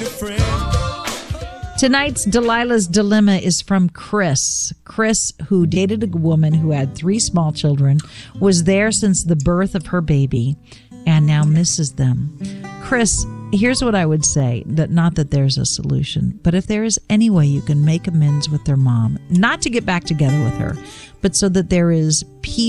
Tonight's Delilah's Dilemma is from Chris. Chris, who dated a woman who had 3 small children, was there since the birth of her baby, and now misses them. Chris, here's what I would say, that not that there's a solution, but if there is any way you can make amends with their mom, not to get back together with her, but so that there is peace